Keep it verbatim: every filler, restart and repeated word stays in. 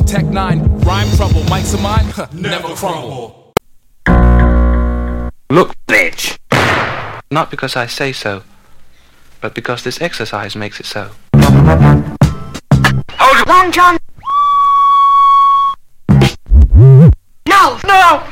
Tech nine, rhyme trouble, mics of mine, huh, never crumble. Look, bitch! Not because I say so, but because this exercise makes it so. Hold it! Long John! No! No!